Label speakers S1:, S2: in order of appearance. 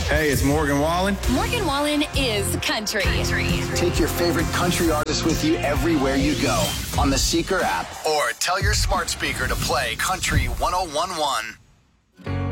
S1: Hey, it's Morgan Wallen.
S2: Morgan Wallen is country.
S3: Take your favorite country artist with you everywhere you go on the Seeker app or tell your smart speaker to play Country 101.1.